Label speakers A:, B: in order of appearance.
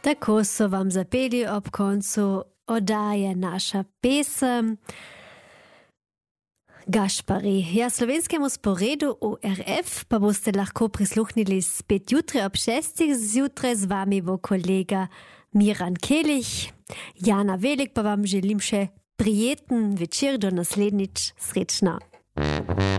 A: Tako so vam zapeli ob koncu oddaje naša pesem Gašpari. Ja, slovenskemu sporedu ORF pa boste lahko prisluhnili spet jutri ob 6. zjutraj. Z vami bo kolega Miran Kelih. Jana Velik pa vam želim še prijeten večer, do naslednjič, srečno.